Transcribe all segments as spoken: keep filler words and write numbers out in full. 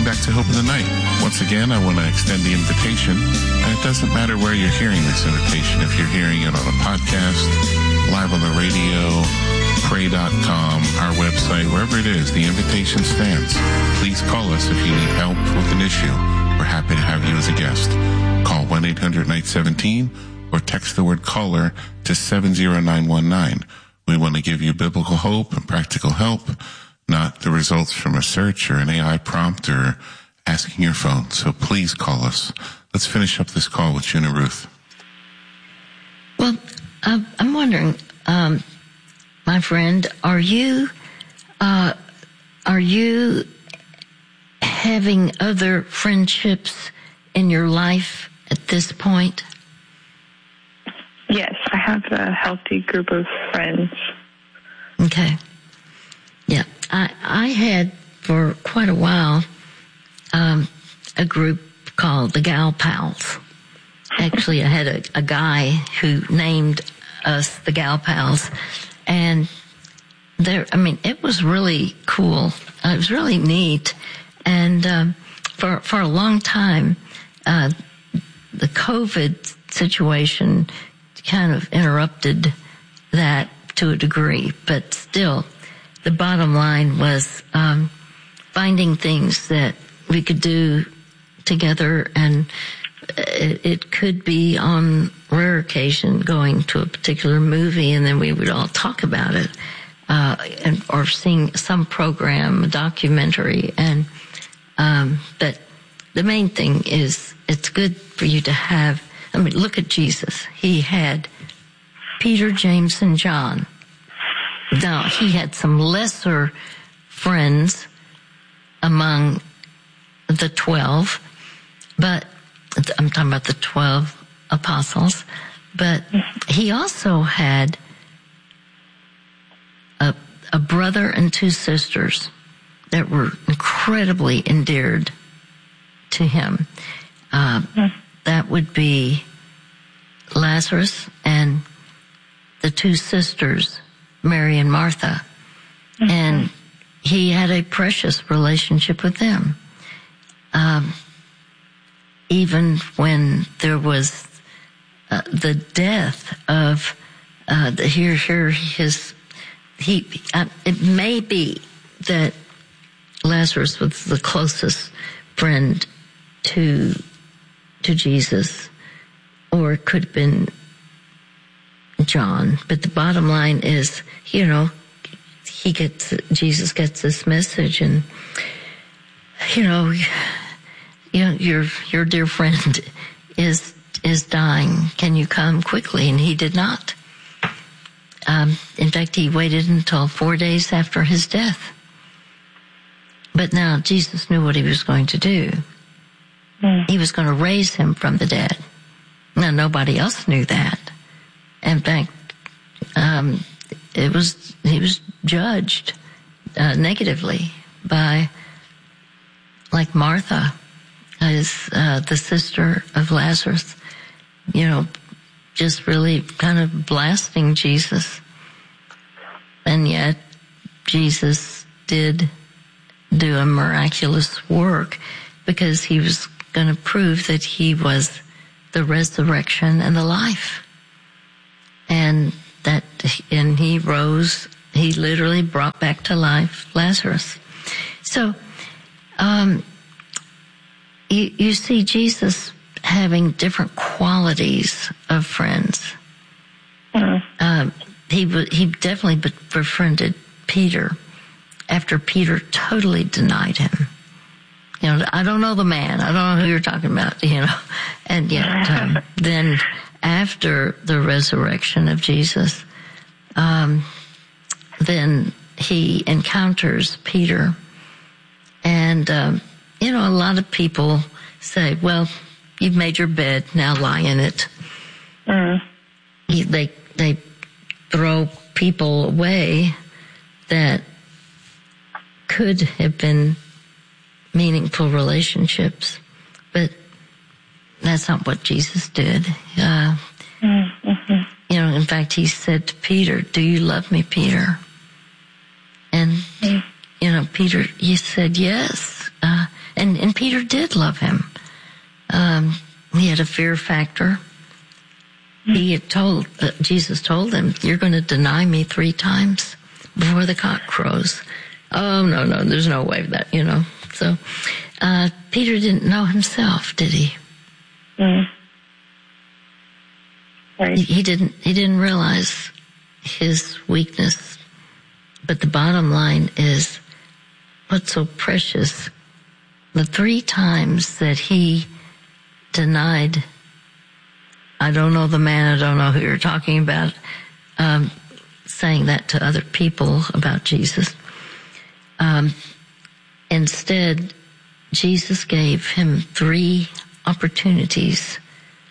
back to Hope in the Night. Once again, I want to extend the invitation, and it doesn't matter where you're hearing this invitation. If you're hearing it on a podcast, live on the radio, pray dot com, our website, wherever it is, the invitation stands. Please call us if you need help with an issue. We're happy to have you as a guest. Call one eight hundred night seventeen or text the word caller to seven zero nine one nine. We want to give you biblical hope and practical help, not the results from a search or an A I prompt or asking your phone. So please call us. Let's finish up this call with June and Ruth. Well, uh, I'm wondering, um, my friend, are you, uh, are you having other friendships in your life at this point? Yes, I have a healthy group of friends. Okay. Yeah, I, I had for quite a while um, a group called the Gal Pals. Actually, I had a, a guy who named us the Gal Pals, and there, I mean, it was really cool. Uh, it was really neat, and um, for for a long time, uh, the COVID situation kind of interrupted that to a degree, but still, the bottom line was um, finding things that we could do together, and it, it could be on rare occasion going to a particular movie, and then we would all talk about it, uh, and, or seeing some program, a documentary, and um, but the main thing is it's good for you to have. I mean, look at Jesus. He had Peter, James, and John. Now, he had some lesser friends among the twelve, but I'm talking about the twelve apostles, but he also had a, a brother and two sisters that were incredibly endeared to him. Uh, that would be Lazarus and the two sisters, Mary and Martha. Mm-hmm. And he had a precious relationship with them. Um, even when there was uh, the death of uh, the here, here, his, he, uh, it may be that Lazarus was the closest friend to, to Jesus, or it could have been John. But the bottom line is, you know, he gets, Jesus gets this message, and, you know, you know, your, your dear friend is, is dying. Can you come quickly? And he did not. Um, in fact, he waited until four days after his death. But now Jesus knew what he was going to do. Mm. He was going to raise him from the dead. Now, nobody else knew that. In fact, um, it was, he was judged, uh, negatively by, like Martha, as, uh, the sister of Lazarus, you know, just really kind of blasting Jesus. And yet, Jesus did do a miraculous work because he was going to prove that he was the resurrection and the life. And that, and he rose, he literally brought back to life Lazarus. So, um, you, you see Jesus having different qualities of friends. Mm. Um, he he definitely befriended Peter after Peter totally denied him. You know, I don't know the man. I don't know who you're talking about, you know. And yet, um, then after the resurrection of Jesus, um, then he encounters Peter. And, um, you know, a lot of people say, well, you've made your bed, now lie in it. Mm. He, they, they throw people away that could have been meaningful relationships, but that's not what Jesus did. Uh, mm-hmm. You know, in fact, he said to Peter, do you love me, Peter? And, mm. you know, Peter, he said yes. Uh, And, and Peter did love him. Um, he had a fear factor. He had told, uh, Jesus told him, you're going to deny me three times before the cock crows. Oh, no, no, there's no way of that, you know. So, uh, Peter didn't know himself, did he? Mm. Right. He, he didn't, he didn't realize his weakness. But the bottom line is, what's so precious, the three times that he denied, I don't know the man, I don't know who you're talking about, um, saying that to other people about Jesus. Um, instead, Jesus gave him three opportunities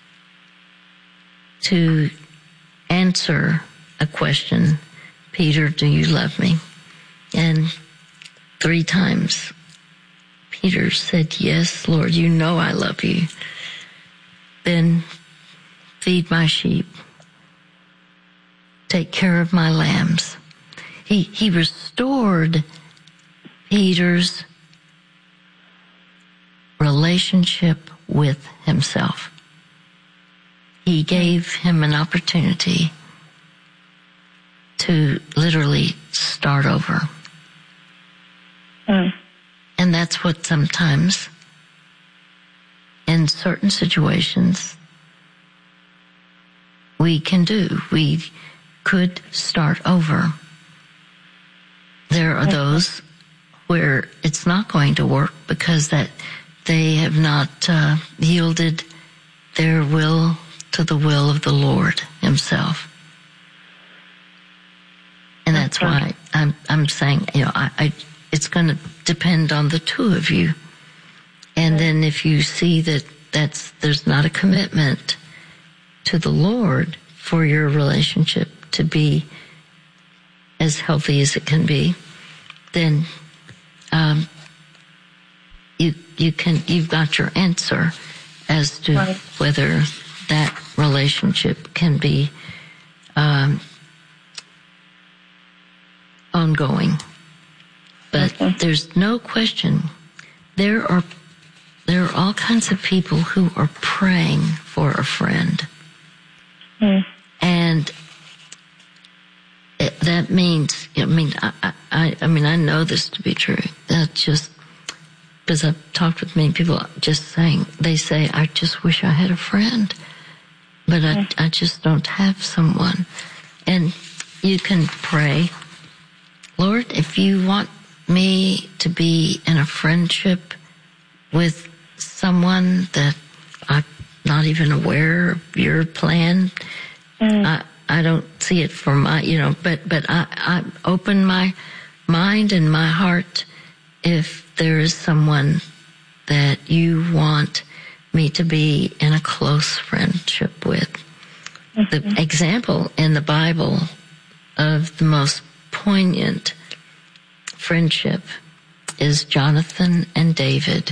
to answer a question. Peter, do you love me? And three times Peter said, yes, Lord, you know I love you. Then feed my sheep. Take care of my lambs. He, he restored Peter's relationship with himself. He gave him an opportunity to literally start over. Mm. And that's what sometimes, in certain situations, we can do. We could start over. There are those where it's not going to work because that they have not uh, yielded their will to the will of the Lord himself. And that's why I'm I'm saying, you know, I, I it's going to depend on the two of you. And then if you see that that's there's not a commitment to the Lord for your relationship to be as healthy as it can be, then um, you you can you've got your answer as to right. whether that relationship can be um, ongoing. But okay. There's no question there are there are all kinds of people who are praying for a friend. Mm. And it, that means, I mean, I, I, I mean, I know this to be true. That's just because I've talked with many people just saying, they say, I just wish I had a friend, but I, mm. I just don't have someone. And you can pray, Lord, if you want me to be in a friendship with someone that I'm not even aware of your plan, mm. I, I don't see it for my, you know, but, but I, I open my mind and my heart if there is someone that you want me to be in a close friendship with. Mm-hmm. The example in the Bible of the most poignant friendship is Jonathan and David.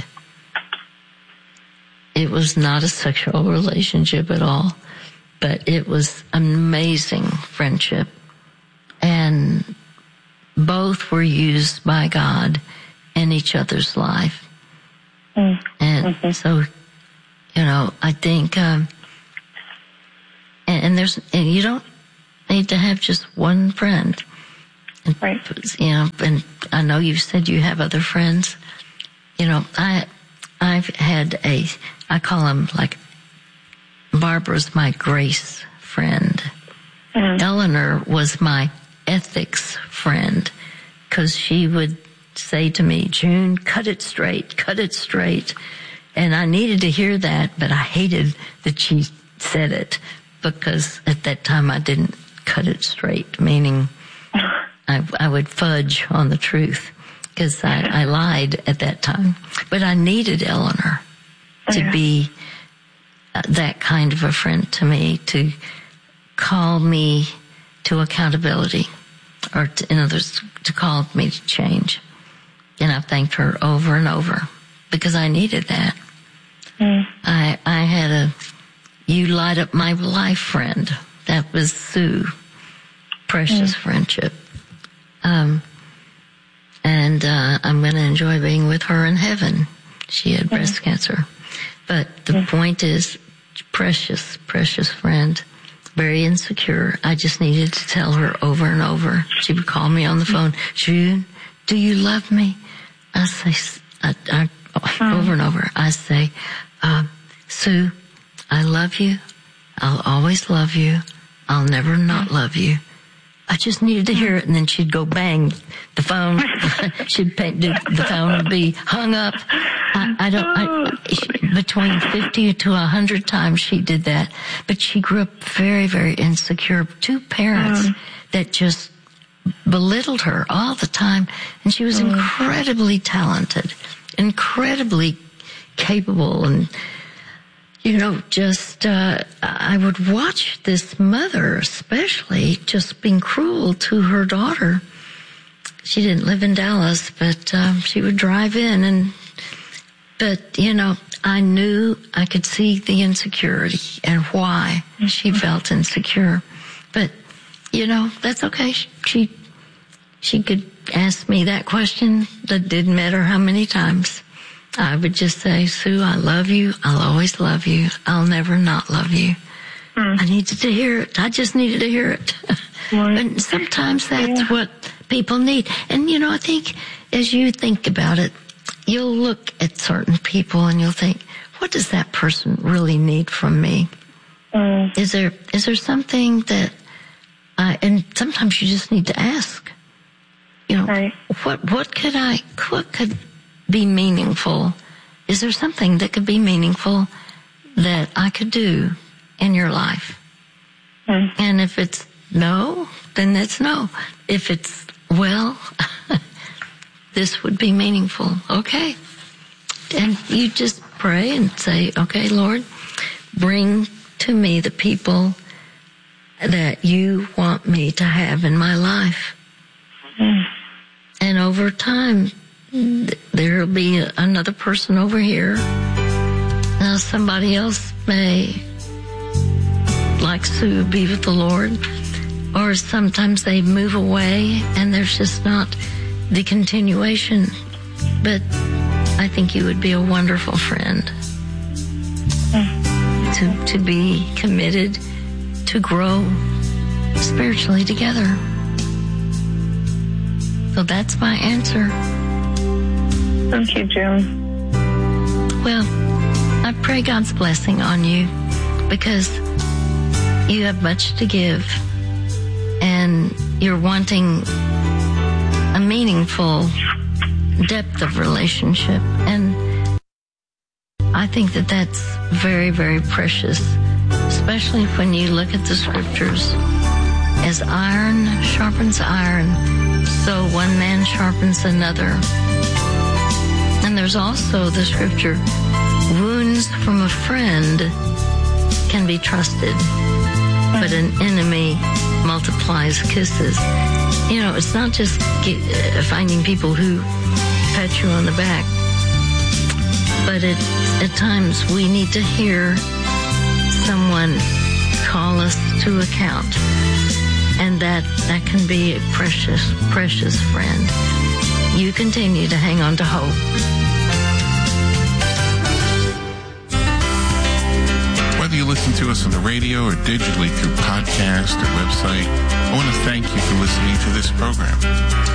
It was not a sexual relationship at all, but it was an amazing friendship. And both were used by God in each other's life. Mm. And mm-hmm. so, you know, I think, um, and, and there's, and you don't need to have just one friend. And, right. You know, and I know you said you have other friends. You know, I, I've had a, I call them like, Barbara's my grace friend. Mm. Eleanor was my ethics friend, because she would say to me, June, cut it straight, cut it straight. And I needed to hear that, but I hated that she said it, because at that time I didn't cut it straight, meaning I, I would fudge on the truth, because I, I lied at that time. But I needed Eleanor to yeah. be uh, that kind of a friend to me, to call me to accountability, or to, in other words, to call me to change. And I've thanked her over and over, because I needed that. Mm. I I had a you light up my life friend. That was Sue. Precious mm. friendship. Um, and uh, I'm going to enjoy being with her in heaven. She had breast cancer. But the point is, precious, precious friend, very insecure. I just needed to tell her over and over. She would call me on the phone, June, do you love me? I say, I, I, over and over, I say, uh, Sue, I love you. I'll always love you. I'll never not love you. I just needed to hear it. And then she'd go bang the phone. she'd pay, the phone would be hung up. I, I don't, I, between fifty to a hundred times she did that. But she grew up very, very insecure. Two parents mm. that just belittled her all the time. And she was mm. incredibly talented, incredibly capable, and you know, just, uh, I would watch this mother especially just being cruel to her daughter. She didn't live in Dallas, but um, she would drive in and, but, you know, I knew I could see the insecurity and why she felt insecure. But, you know, that's okay. She, she could ask me that question. That didn't matter how many times. I would just say, Sue, I love you. I'll always love you. I'll never not love you. Mm. I needed to hear it. I just needed to hear it. Right. And sometimes that's yeah. what people need. And, you know, I think as you think about it, you'll look at certain people and you'll think, what does that person really need from me? Mm. Is there, is there something that I, and sometimes you just need to ask, you know, right. what, what could I, what could be meaningful? Is there something that could be meaningful that I could do in your life? Mm. And if it's no, then that's no. If it's, well, this would be meaningful. Okay. And you just pray and say, okay, Lord, bring to me the people that you want me to have in my life. Mm. And over time, there'll be another person over here. Now somebody else may, like Sue, be with the Lord. Or sometimes they move away and there's just not the continuation. But I think you would be a wonderful friend. To, to be committed to grow spiritually together. So that's my answer. Thank you, June. Well, I pray God's blessing on you because you have much to give and you're wanting a meaningful depth of relationship. And I think that that's very, very precious, especially when you look at the scriptures. As iron sharpens iron, so one man sharpens another. And there's also the scripture, wounds from a friend can be trusted, but an enemy multiplies kisses. You know, it's not just get, uh, finding people who pat you on the back, but it, at times we need to hear someone call us to account. And that, that can be a precious, precious friend. You continue to hang on to hope. Whether you listen to us on the radio or digitally through podcast or website, I want to thank you for listening to this program.